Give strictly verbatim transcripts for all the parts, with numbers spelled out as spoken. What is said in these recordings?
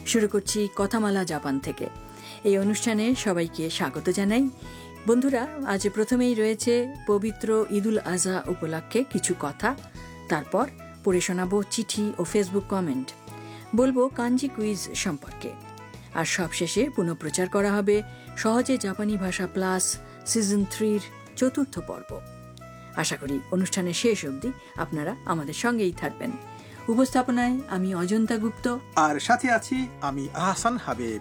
শুরু করছি কথামালা জাপান থেকে। এই অনুষ্ঠানে সবাইকে স্বাগত জানাই। বন্ধুরা, আজ প্রথমেই রয়েছে পবিত্র ঈদুল আজহা উপলক্ষে কিছু কথা, তারপর পড়ে শোনাবো চিঠি ও ফেসবুক কমেন্ট, বলবো কাঞ্জি কুইজ সম্পর্কে, আর সবশেষে পুনঃপ্রচার করা হবে সহজে জাপানি ভাষা প্লাস সিজন থ্রির চতুর্থ পর্ব। আশা করি অনুষ্ঠানের শেষ অবধি আপনারা আমাদের সঙ্গেই থাকবেন। উপস্থাপনায় আমি অজন্তা গুপ্ত, আর সাথে আছি আমি আহসান হাবিব।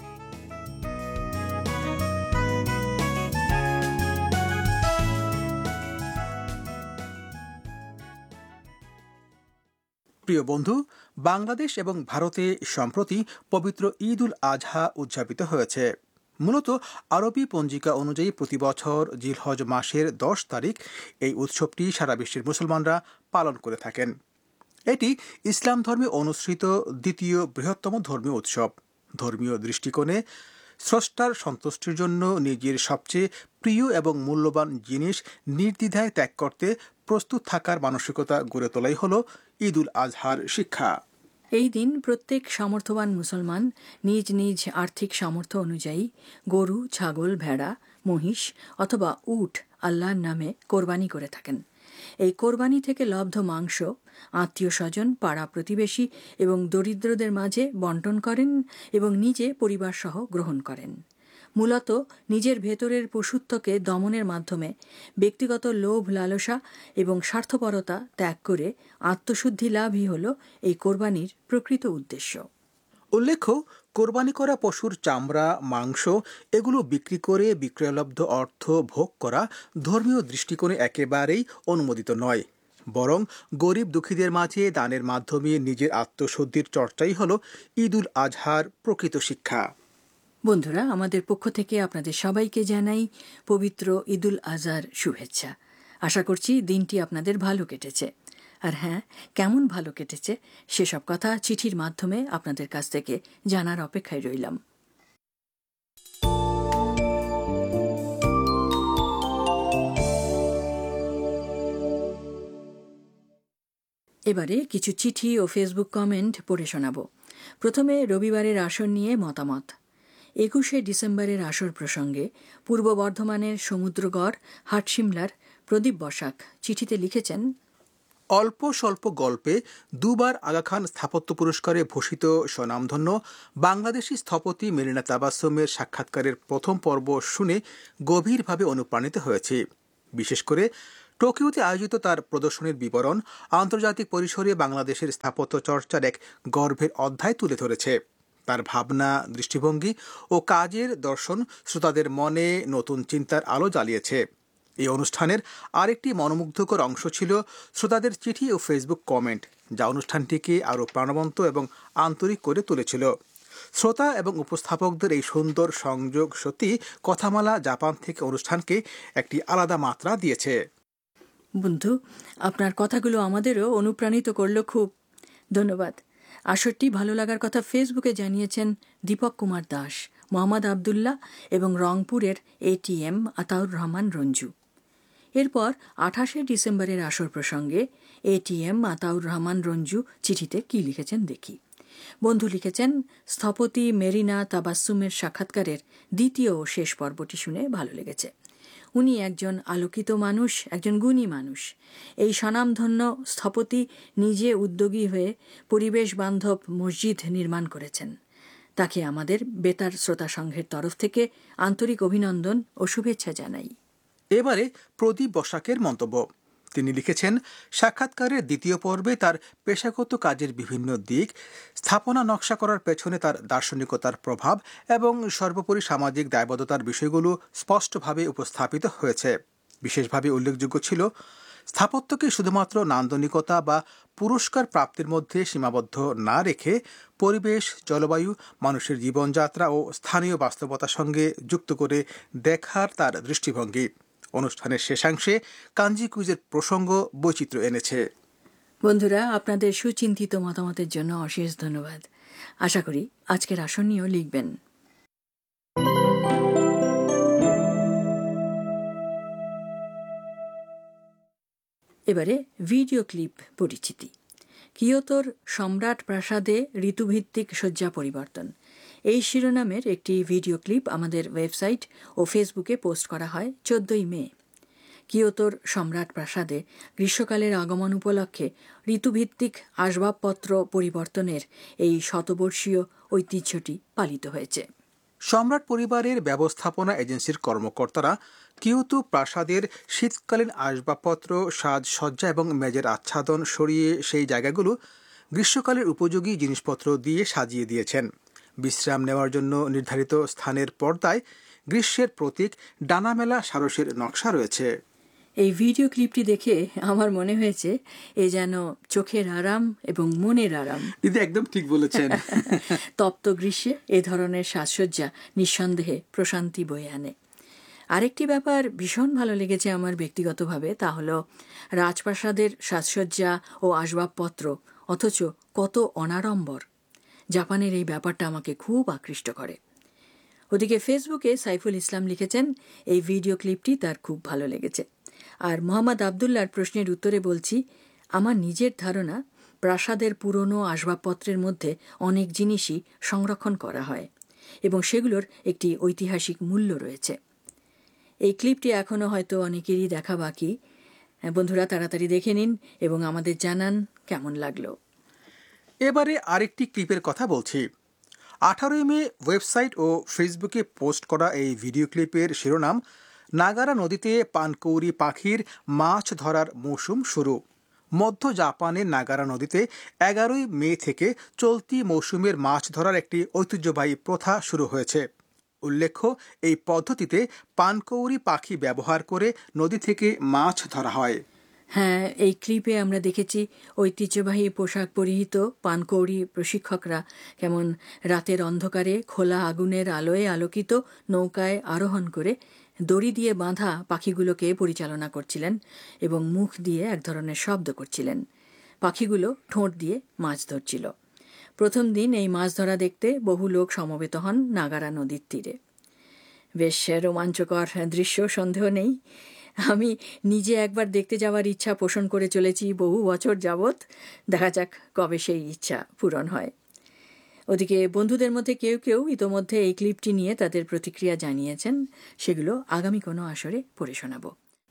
প্রিয় বন্ধু, বাংলাদেশ এবং ভারতে সম্প্রতি পবিত্র ঈদ উল আজহা উদযাপিত হয়েছে। মূলত আরবি পঞ্জিকা অনুযায়ী প্রতি বছর জিলহজ মাসের দশ তারিখ এই উৎসবটি সারা বিশ্বের মুসলমানরা পালন করে থাকেন। এটি ইসলাম ধর্মে অনুসৃত দ্বিতীয় বৃহত্তম ধর্মীয় উৎসব। ধর্মীয় দৃষ্টিকোণে স্রষ্টার সন্তুষ্টির জন্য নিজের সবচেয়ে প্রিয় এবং মূল্যবান জিনিস নির্দ্বিধায় ত্যাগ করতে প্রস্তুত থাকার মানসিকতা গড়ে তোলাই হল ঈদ উল আজহার শিক্ষা। এই দিন প্রত্যেক সামর্থ্যবান মুসলমান নিজ নিজ আর্থিক সামর্থ্য অনুযায়ী গরু, ছাগল, ভেড়া, মহিষ অথবা উট আল্লাহর নামে কোরবানি করে থাকেন। এই কোরবানি থেকে লব্ধ মাংস আত্মীয় স্বজন, পাড়া প্রতিবেশী এবং দরিদ্রদের মাঝে বন্টন করেন এবং নিজে পরিবারসহ গ্রহণ করেন। মূলত নিজের ভেতরের পশুত্বকে দমনের মাধ্যমে ব্যক্তিগত লোভ, লালসা এবং স্বার্থপরতা ত্যাগ করে আত্মশুদ্ধি লাভই হল এই কোরবানির প্রকৃত উদ্দেশ্য। উল্লেখ্য, কোরবানি করা পশুর চামড়া, মাংস এগুলো বিক্রি করে বিক্রয়লব্ধ অর্থ ভোগ করা ধর্মীয় দৃষ্টিকোণে একেবারেই অনুমোদিত নয়, বরং গরিব দুঃখীদের মাঝে দানের মাধ্যমে নিজের আত্মশুদ্ধির চর্চাই হল ঈদ উল আজহার প্রকৃত শিক্ষা। বন্ধুরা, আমাদের পক্ষ থেকে আপনাদের সবাইকে জানাই পবিত্র ঈদ উল আজহার শুভেচ্ছা। আশা করছি দিনটি আপনাদের ভালো কেটেছে। আর হ্যাঁ, কেমন ভালো কেটেছে সেসব কথা চিঠির মাধ্যমে আপনাদের কাছ থেকে জানার অপেক্ষায় রইলাম। এবারে কিছু চিঠি ও ফেসবুক কমেন্ট পড়ে শোনাব। প্রথমে রবিবারের আসর নিয়ে মতামত। একুশে ডিসেম্বরের আসর প্রসঙ্গে পূর্ব বর্ধমানের সমুদ্রগড় হাটশিমলার প্রদীপ বসাক চিঠিতে লিখেছেন, অল্প স্বল্প গল্পে দুবার আগা খান স্থাপত্য পুরস্কারে ভূষিত স্বনামধন্য বাংলাদেশি স্থপতি মেরিনা তাবাসসুমের সাক্ষাৎকারের প্রথম পর্ব শুনে গভীরভাবে অনুপ্রাণিত হয়েছে। বিশেষ করে টোকিওতে আয়োজিত তার প্রদর্শনীর বিবরণ আন্তর্জাতিক পরিসরে বাংলাদেশের স্থাপত্য চর্চার এক গর্বের অধ্যায় তুলে ধরেছে। তার ভাবনা, দৃষ্টিভঙ্গি ও কাজের দর্শন শ্রোতাদের মনে নতুন চিন্তার আলো জ্বালিয়েছে। এই অনুষ্ঠানের আরেকটি মনোমুগ্ধকর অংশ ছিল শ্রোতাদের চিঠি ও ফেসবুক কমেন্ট, যা অনুষ্ঠানটিকে আরও প্রাণবন্ত এবং আন্তরিক করে তুলেছিল। শ্রোতা এবং উপস্থাপকদের এই সুন্দর সংযোগ সত্যি কথামালা জাপান থেকে অনুষ্ঠানকে একটি আলাদা মাত্রা দিয়েছে। বন্ধু, আপনার কথাগুলো আমাদেরও অনুপ্রাণিত করল খুব। ধন্যবাদ। আসরটি ভালো লাগার কথা ফেসবুকে জানিয়েছেন দীপক কুমার দাস, মোহাম্মদ আবদুল্লাহ এবং রংপুরের এটিএম আতাউর রহমান রঞ্জু। এরপর আঠাশে ডিসেম্বরের আসর প্রসঙ্গে এটিএম আতাউর রহমান রঞ্জু চিঠিতে কি লিখেছেন দেখি। বন্ধু লিখেছেন, স্থপতি মেরিনা তাবাসসুমের সাক্ষাৎকারের দ্বিতীয় ও শেষ পর্বটি শুনে ভালো লেগেছে। উনি একজন আলোকিত মানুষ, একজন গুণী মানুষ। এই স্বনামধন্য স্থপতি নিজে উদ্যোগী হয়ে পরিবেশ বান্ধব মসজিদ নির্মাণ করেছেন। তাকে আমাদের বেতার শ্রোতা সংঘের তরফ থেকে আন্তরিক অভিনন্দন ও শুভেচ্ছা জানাই। এবারে প্রদীপ বসাকের মন্তব্য। তিনি লিখেছেন, সাক্ষাৎকারের দ্বিতীয় পর্বে তার পেশাগত কাজের বিভিন্ন দিক, স্থাপনা নকশা করার পেছনে তার দার্শনিকতার প্রভাব এবং সর্বোপরি সামাজিক দায়বদ্ধতার বিষয়গুলো স্পষ্টভাবে উপস্থাপিত হয়েছে। বিশেষভাবে উল্লেখযোগ্য ছিল স্থাপত্যকে শুধুমাত্র নান্দনিকতা বা পুরস্কার প্রাপ্তির মধ্যে সীমাবদ্ধ না রেখে পরিবেশ, জলবায়ু, মানুষের জীবনযাত্রা ও স্থানীয় বাস্তবতার সঙ্গে যুক্ত করে দেখার তার দৃষ্টিভঙ্গি। অনুষ্ঠানের শেষাংশে কাঞ্জি কুইজের প্রসঙ্গ বৈচিত্র্য এনেছে। বন্ধুরা, আপনাদের সুচিন্তিত মতামতের জন্য অশেষ ধন্যবাদ। আশা করি আজকের আসর নিয়েও লিখবেন। এবারে ভিডিও ক্লিপ পরিচিতি। কিয়োতোর সম্রাট প্রাসাদে ঋতুভিত্তিক শয্যা পরিবর্তন, এই শিরোনামের একটি ভিডিও ক্লিপ আমাদের ওয়েবসাইট ও ফেসবুকে পোস্ট করা হয় চোদ্দই মে। কিয়োতোর সম্রাট প্রাসাদে গ্রীষ্মকালের আগমন উপলক্ষে ঋতুভিত্তিক আসবাবপত্র পরিবর্তনের এই শতবর্ষীয় ঐতিহ্যটি পালিত হয়েছে। সম্রাট পরিবারের ব্যবস্থাপনা এজেন্সির কর্মকর্তারা কিয়োতো প্রাসাদের শীতকালীন আসবাবপত্র, সাজসজ্জা এবং মেজের আচ্ছাদন সরিয়ে সেই জায়গাগুলো গ্রীষ্মকালের উপযোগী জিনিসপত্র দিয়ে সাজিয়ে দিয়েছেন। বিশ্রাম নেওয়ার জন্য নির্ধারিত স্থানের পর্দায় গ্রীষ্মের প্রতীক ডানামেলা সারসের নকশা রয়েছে। এই ভিডিও ক্লিপটি দেখে আমার মনে হয়েছে এ যেন চোখের আরাম এবং মনের আরাম। দিদি একদম ঠিক বলেছেন। তপ্ত গ্রীষ্মে এ ধরনের সাজসজ্জা নিঃসন্দেহে প্রশান্তি বয়ে আনে। আরেকটি ব্যাপার ভীষণ ভালো লেগেছে আমার ব্যক্তিগতভাবে, তা হলো রাজপ্রাসাদের সাজসজ্জা ও আসবাবপত্র, অথচ কত অনাড়ম্বর। জাপানের এই ব্যাপারটা আমাকে খুব আকৃষ্ট করে। ওদিকে ফেসবুকে সাইফুল ইসলাম লিখেছেন, এই ভিডিও ক্লিপটি তার খুব ভালো লেগেছে। আর মোহাম্মদ আবদুল্লার প্রশ্নের উত্তরে বলছি, আমার নিজের ধারণা প্রাসাদের পুরনো আসবাবপত্রের মধ্যে অনেক জিনিসই সংরক্ষণ করা হয় এবং সেগুলোর একটি ঐতিহাসিক মূল্য রয়েছে। এই ক্লিপটি এখনও হয়তো অনেকেরই দেখা বাকি। বন্ধুরা তাড়াতাড়ি দেখে নিন এবং আমাদের জানান কেমন লাগলো। এবারে আরেকটি ক্লিপের কথা বলছি। আঠারোই মে ওয়েবসাইট ও ফেসবুকে পোস্ট করা এই ভিডিও ক্লিপের শিরোনাম নাগারা নদীতে পানকৌড়ি পাখির মাছ ধরার মৌসুম শুরু। মধ্য জাপানের নাগারা নদীতে এগারোই মে থেকে চলতি মৌসুমের মাছ ধরার একটি ঐতিহ্যবাহী প্রথা শুরু হয়েছে। উল্লেখ্য, এই পদ্ধতিতে পানকৌড়ি পাখি ব্যবহার করে নদী থেকে মাছ ধরা হয়। হ্যাঁ, এই ক্লিপে আমরা দেখেছি ঐতিহ্যবাহী পোশাক পরিহিত পানকৌড়ি প্রশিক্ষকরা কেমন রাতের অন্ধকারে খোলা আগুনের আলোয় আলোকিত নৌকায় আরোহণ করে দড়ি দিয়ে বাঁধা পাখিগুলোকে পরিচালনা করছিলেন এবং মুখ দিয়ে এক ধরনের শব্দ করছিলেন। পাখিগুলো ঠোঁট দিয়ে মাছ ধরছিল। প্রথম দিন এই মাছ ধরা দেখতে বহু লোক সমবেত হন নাগারা নদীর তীরে। বেশ রোমাঞ্চকর দৃশ্য, সন্দেহ নেই। আমি নিজে একবার দেখতে যাওয়ার ইচ্ছা পোষণ করে চলেছি বহু বছর যাবৎ। দেখা যাক কবে সেই ইচ্ছা পূরণ হয়। ওদিকে বন্ধুদের মধ্যে কেউ কেউ ইতোমধ্যে এই ক্লিপটি নিয়ে তাদের প্রতিক্রিয়া জানিয়েছেন, সেগুলো আগামী কোনো আসরে পড়ে শোনাব।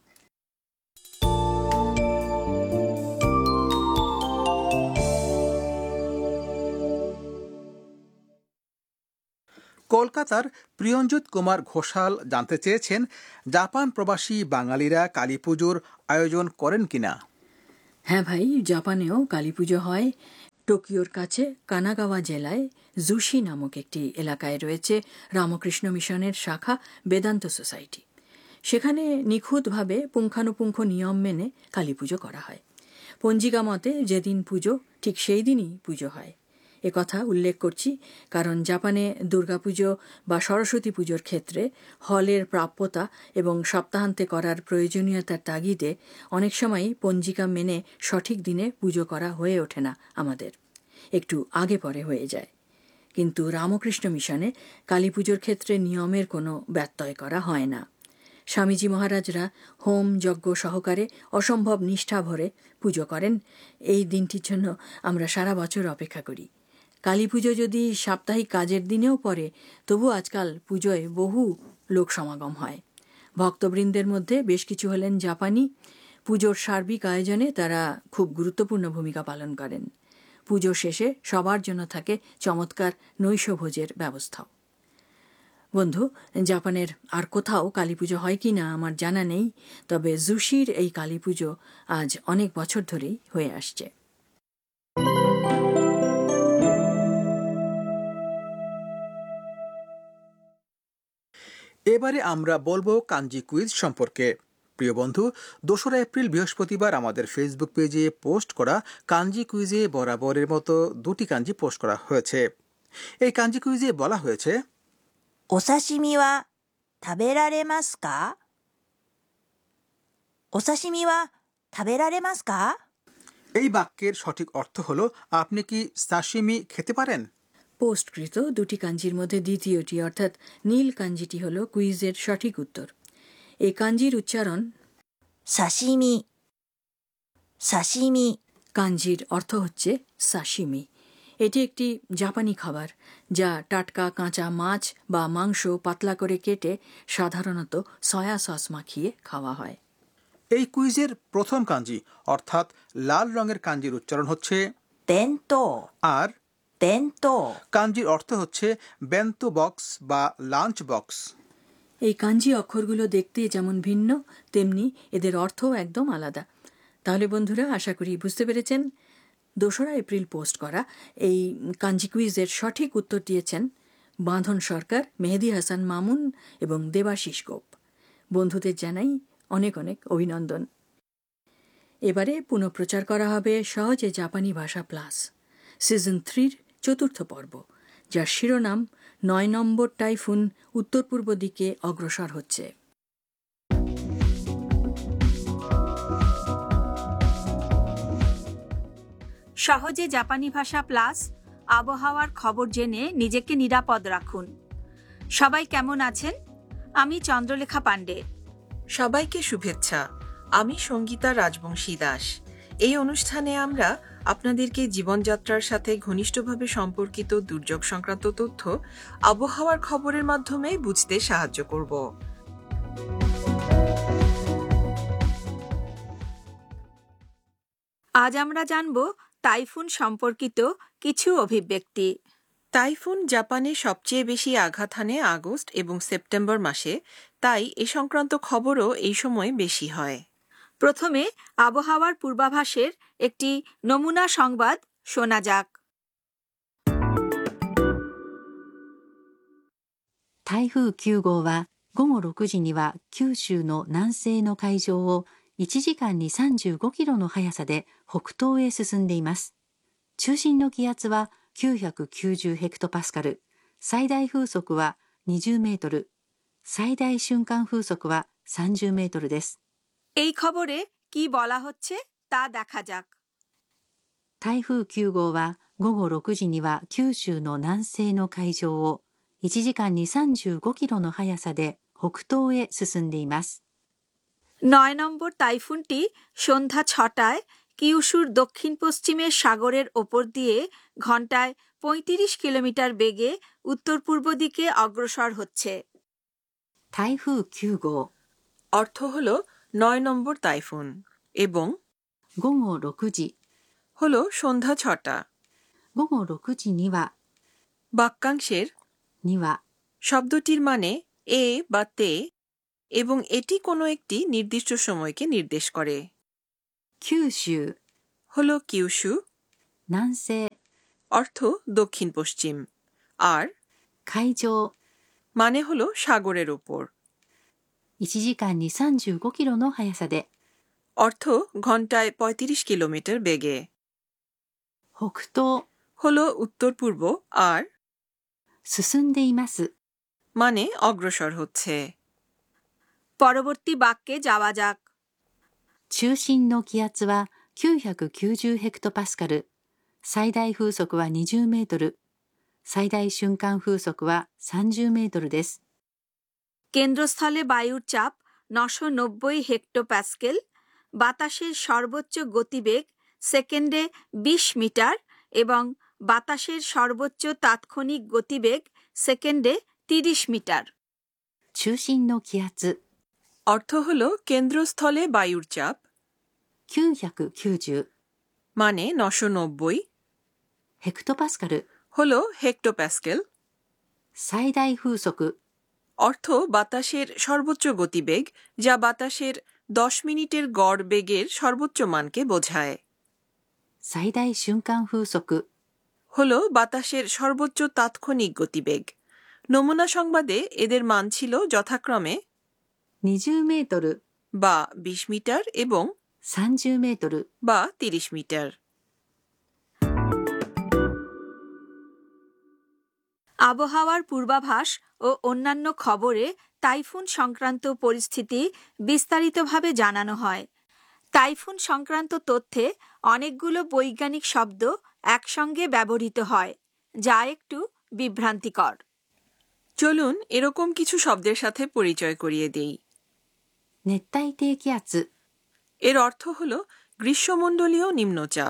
কলকাতার প্রিয়ঞ্জিত কুমার ঘোষাল জানতে চেয়েছেন, জাপান প্রবাসী বাঙালিরা কালী পুজোর আয়োজন করেন কিনা। হ্যাঁ ভাই, জাপানেও কালী পুজো হয়। টোকিওর কাছে কানাগাওয়া জেলায় জুশি নামক একটি এলাকায় রয়েছে রামকৃষ্ণ মিশনের শাখা বেদান্ত সোসাইটি। সেখানে নিখুঁতভাবে পুঙ্খানুপুঙ্খ নিয়ম মেনে কালী পুজো করা হয়। পঞ্জিকা মতে যেদিন পুজো ঠিক সেই দিনই পুজো হয়। একথা উল্লেখ করছি কারণ জাপানে দুর্গাপুজো বা সরস্বতী পুজোর ক্ষেত্রে হলের প্রাপ্যতা এবং সপ্তাহান্তে করার প্রয়োজনীয়তার তাগিদে অনেক সময়ই পঞ্জিকা মেনে সঠিক দিনে পুজো করা হয়ে ওঠে না, আমাদের একটু আগে পরে হয়ে যায়। কিন্তু রামকৃষ্ণ মিশনে কালী পুজোর ক্ষেত্রে নিয়মের কোনো ব্যত্যয় করা হয় না। স্বামীজি মহারাজরা হোম যজ্ঞ সহকারে অসম্ভব নিষ্ঠা ভরে পুজো করেন। এই দিনটির জন্য আমরা সারা বছর অপেক্ষা করি। কালী পুজো যদি সাপ্তাহিক কাজের দিনেও পড়ে, তবু আজকাল পুজোয় বহু লোক সমাগম হয়। ভক্তবৃন্দের মধ্যে বেশ কিছু হলেন জাপানি। পুজোর সার্বিক আয়োজনে তারা খুব গুরুত্বপূর্ণ ভূমিকা পালন করেন। পুজো শেষে সবার জন্য থাকে চমৎকার নৈশভোজের ব্যবস্থাও। বন্ধু, জাপানের আর কোথাও কালী পুজো হয় কি না আমার জানা নেই, তবে জুশির এই কালী পুজো আজ অনেক বছর ধরেই হয়ে আসছে। এবারে আমরা বলবো কাঞ্জি কুইজ সম্পর্কে। প্রিয় বন্ধু, দোসরা এপ্রিল বৃহস্পতিবার আমাদের ফেসবুক পেজে পোস্ট করা কাঞ্জি কুইজে বরাবরের মতো দুটি কাঞ্জি পোস্ট করা হয়েছে। এই কাঞ্জি কুইজে বলা হয়েছে, ও সাশিমি ওয়া তাবেরারেমাসু কা? ও সাশিমি ওয়া তাবেরারেমাসু কা? এই বাক্যের সঠিক অর্থ হলো, আপনি কি সাশিমি খেতে পারেন? পোস্টকৃত দুটি কাঞ্জির মধ্যে দ্বিতীয়টি অর্থাৎ নীল কাঞ্জিটি হল কুইজের সঠিক উত্তর। এই কাঞ্জির উচ্চারণ সাশিমি, সাশিমি। কাঞ্জির অর্থ হচ্ছে সাশিমি। এটি একটি জাপানি খাবার যা টাটকা কাঁচা মাছ বা মাংস পাতলা করে কেটে সাধারণত সয়া সস মাখিয়ে খাওয়া হয়। এই কুইজের প্রথম কাঞ্জি অর্থাৎ লাল রঙের কাঞ্জির উচ্চারণ হচ্ছে 弁当 আর 弁当 কাঞ্জির অর্থ হচ্ছে বেন্তো বক্স বা লাঞ্চ বক্স। এই কাঞ্জি অক্ষরগুলো দেখতে যেমন ভিন্ন তেমনি এদের অর্থও একদম আলাদা। তাহলে বন্ধুরা, আশা করি বুঝতে পেরেছেন। দোসরা এপ্রিল পোস্ট করা এই কাঞ্জি কুইজের সঠিক উত্তর দিয়েছেন বাঁধন সরকার, মেহেদি হাসান মামুন এবং দেবাশিস গোপ। বন্ধুদের জানাই অনেক অনেক অভিনন্দন। এবারে পুনঃপ্রচার করা হবে সহজে জাপানি ভাষা প্লাস সিজন থ্রির চতুর্থ পর্ব, যার শিরোনাম নয় নম্বর টাইফুন উত্তর পূর্ব দিকে অগ্রসর হচ্ছে। সহজে জাপানি ভাষা প্লাস আবহাওয়ার খবর জেনে নিজেকে নিরাপদ রাখুন। সবাই কেমন আছেন? আমি চন্দ্রলেখা পাণ্ডে। সবাইকে শুভেচ্ছা। আমি সঙ্গীতা রাজবংশী দাস। এই অনুষ্ঠানে আমরা আপনাদেরকে জীবনযাত্রার সাথে ঘনিষ্ঠভাবে সম্পর্কিত দুর্যোগ সংক্রান্ত তথ্য আবহাওয়ার খবরের মাধ্যমে বুঝতে সাহায্য করব। আজ আমরা জানব টাইফুন সম্পর্কিত কিছু অভিব্যক্তি। টাইফুন জাপানে সবচেয়ে বেশি আঘাত হানে আগস্ট এবং সেপ্টেম্বর মাসে, তাই এ সংক্রান্ত খবরও এই সময় বেশি হয়। প্রথমে আবহাওয়ার পূর্বাভাসের একটি নমুনা সংবাদ শোনা যাক। 台風きゅう号は午後ろくじには九州の南西の海上をいちじかんにさんじゅうごキロの速さで北東へ進んでいます。中心の気圧はきゅうひゃくきゅうじゅうヘクトパスカル、最大風速はにじゅうメートル、最大瞬間風速はさんじゅうメートルです。 এই খবরে কি বলা হচ্ছে তা দেখা যাক। 台風きゅう号は午後ろくじには九州の南西の海上をいちじかんにさんじゅうごキロの速さで北東へ進んでいます。 নয় নম্বর টাইফুনটি সন্ধ্যা ছটায় কিউশুর দক্ষিণ পশ্চিমের সাগরের ওপর দিয়ে ঘন্টায় পঁয়ত্রিশ কিলোমিটার বেগে উত্তর পূর্ব দিকে অগ্রসর হচ্ছে। 台風きゅう号 অর্থ হল নয় নম্বর টাইফুন এবং 午後ろくじ হল সন্ধ্যা ছটা। 午後ろくじには বাক্যাংশের には শব্দটির মানে এ বা তে এবং এটি কোনো একটি নির্দিষ্ট সময়কে নির্দেশ করে। 九州 হল কিউশু, 南西 অর্থ দক্ষিণ পশ্চিম, আর 海上 মানে হল সাগরের ওপর, いちじかんにさんじゅうごキロの速さで অর্থ ঘন্টায় পঁয়ত্রিশ কিলোমিটার বেগে, 北東 হল উত্তর পূর্ব, আর 進んでいます মানে অগ্রসর হচ্ছে। পরবর্তী বাক্যে যাওয়া যাক। 中心の気圧はきゅうひゃくきゅうじゅうヘクトパスカル、最大風速はにじゅうメートル、最大瞬間風速はさんじゅうメートルです。 কেন্দ্রস্থলে বায়ুর চাপ নশো নব্বই হেক্টোপ্যাসকেল, বাতাসের সর্বোচ্চ গতিবেগ সেকেন্ডে বিশ মিটার এবং বাতাসের সর্বোচ্চ তাৎক্ষণিক গতিবেগ সেকেন্ডে তিরিশ মিটার। 中心の気圧 অর্থ হল কেন্দ্রস্থলে বায়ুর চাপ, きゅうひゃくきゅうじゅう মানে নশো নব্বই, ヘクトパスカル、 হল হেক্টোপ্যাসকেল, 最大風速 অর্থ বাতাসের সর্বোচ্চ গতিবেগ, যা বাতাসের দশ মিনিটের গড় বেগের সর্বোচ্চ মানকে বোঝায়। 最大瞬間風速 হল বাতাসের সর্বোচ্চ তাৎক্ষণিক গতিবেগ। নমুনা সংবাদে এদের মান ছিল যথাক্রমে にじゅうメートル বা বিশ মিটার এবং さんじゅうメートル বা তিরিশ মিটার। আবহাওয়ার পূর্বাভাস ও অন্যান্য খবরে টাইফুন সংক্রান্ত পরিস্থিতি বিস্তারিতভাবে জানানো হয়। টাইফুন সংক্রান্ত তথ্যে অনেকগুলো বৈজ্ঞানিক শব্দ একসঙ্গে ব্যবহৃত হয়, যা একটু বিভ্রান্তিকর। চলুন এরকম কিছু শব্দের সাথে পরিচয় করিয়ে দেই। 熱帯低気圧 এর অর্থ হল গ্রীষ্মমণ্ডলীয় নিম্নচাপ।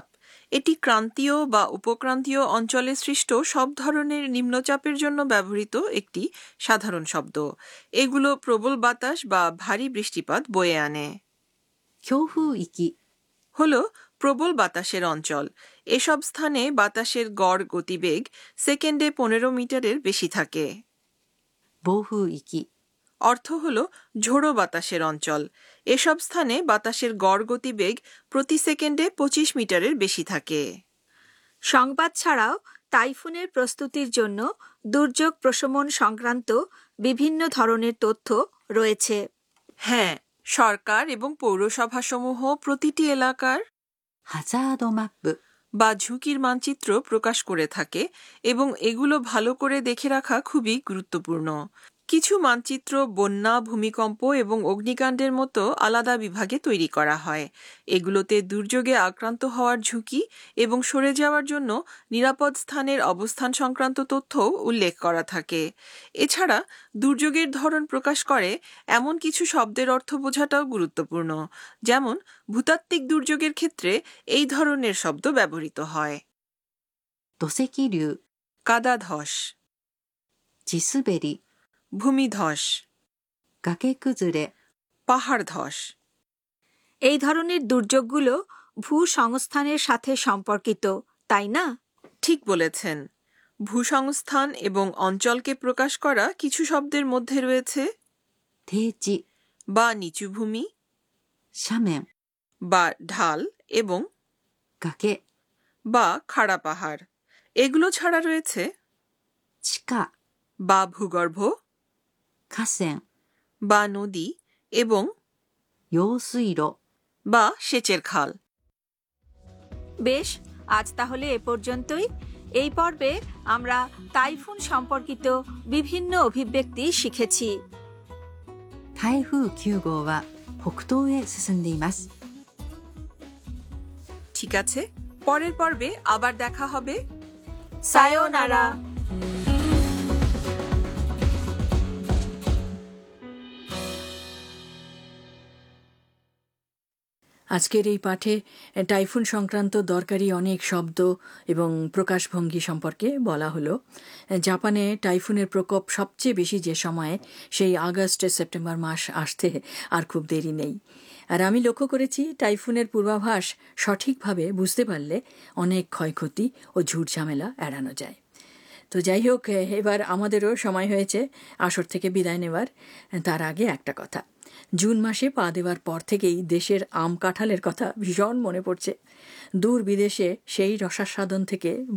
এটি ক্রান্তীয় বা উপক্রান্তীয় অঞ্চলে সৃষ্ট সব ধরনের নিম্নচাপের জন্য ব্যবহৃত একটি সাধারণ শব্দ। এগুলো প্রবল বাতাস বা ভারী বৃষ্টিপাত বয়ে আনে। 強風域 হল প্রবল বাতাসের অঞ্চল। এসব স্থানে বাতাসের গড় গতিবেগ সেকেন্ডে পনেরো মিটারের বেশি থাকে। 暴風域 অর্থ হল ঝোড়ো বাতাসের অঞ্চল। এসব স্থানে বাতাসের গড় গতিবেগ প্রতি সেকেন্ডে পঁচিশ মিটারের বেশি থাকে। সংবাদ ছাড়াও টাইফুনের প্রস্তুতির জন্য দুর্যোগ প্রশমন সংক্রান্ত বিভিন্ন ধরনের তথ্য রয়েছে। হ্যাঁ, সরকার এবং পৌরসভাসমূহ প্রতিটি এলাকার ハザードマップ বা ঝুঁকির মানচিত্র প্রকাশ করে থাকে এবং এগুলো ভালো করে দেখে রাখা খুবই গুরুত্বপূর্ণ। কিছু মানচিত্র বন্যা, ভূমিকম্প এবং অগ্নিকাণ্ডের মতো আলাদা বিভাগে তৈরি করা হয়। এগুলোতে দুর্যোগে আক্রান্ত হওয়ার ঝুঁকি এবং সরে যাওয়ার জন্য নিরাপদ স্থানের অবস্থান সংক্রান্ত তথ্যও উল্লেখ করা থাকে। এছাড়া দুর্যোগের ধরন প্রকাশ করে এমন কিছু শব্দের অর্থ বোঝাটাও গুরুত্বপূর্ণ। যেমন ভূতাত্ত্বিক দুর্যোগের ক্ষেত্রে এই ধরনের শব্দ ব্যবহৃত হয়। 土石流 কাদা ধস, 地滑り ভূমিধস, 崖崩れ পাহাড় ধস। এই ধরনের দুর্যোগগুলো ভূসংস্থানের সাথে সম্পর্কিত, তাই না? ঠিক বলেছেন। ভূসংস্থান এবং অঞ্চলকে প্রকাশ করা কিছু শব্দের মধ্যে রয়েছে 低地 বা নিচু ভূমি, 斜面 বা ঢাল এবং 崖 বা খাড়া পাহাড়। এগুলো ছাড়া রয়েছে 地下 বা ভূগর্ভ, 河川 বা নদী এবং 用水路 বা সেচের খাল। বেশ, আজ তাহলে এ পর্যন্তই। এই পর্বে আমরা টাইফুন সম্পর্কিত বিভিন্ন অভিব্যক্তি শিখেছি। 台風きゅう号は北東へ進んでいます。 ঠিক আছে, পরের পর্বে আবার দেখা হবে। সায়োনারা। আজকের এই পাঠে টাইফুন সংক্রান্ত দরকারি অনেক শব্দ এবং প্রকাশভঙ্গি সম্পর্কে বলা হলো। জাপানে টাইফুনের প্রকোপ সবচেয়ে বেশি যে সময়ে, সেই আগস্ট সেপ্টেম্বর মাস আসতে আর খুব দেরি নেই। আর আমি লক্ষ্য করেছি টাইফুনের পূর্বাভাস সঠিকভাবে বুঝতে পারলে অনেক ক্ষয়ক্ষতি ও ঝুট ঝামেলা এড়ানো যায়। তো যাই হোক, এবার আমাদেরও সময় হয়েছে আসর থেকে বিদায় নেবার। তার আগে একটা কথা, জুন মাসে পা দেওয়ার পর থেকেই দেশের আম কাঁঠালের কথা ভীষণ মনে পড়ছে। দূর বিদেশে সেই রসাস্বাদন থেকে